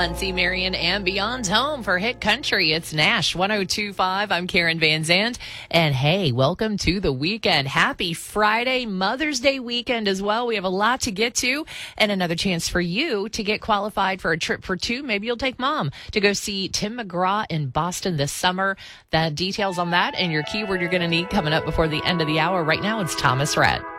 Muncie, Marion, and beyond's home for hit country. It's Nash 102.5. I'm Karen Van Zandt. And hey, welcome to the weekend. Happy Friday, Mother's Day weekend as well. We have a lot to get to and another chance for you to get qualified for a trip for two. Maybe you'll take mom to go see Tim McGraw in Boston this summer. The details on that and your keyword you're going to need coming up before the end of the hour. Right now, it's Thomas Rhett.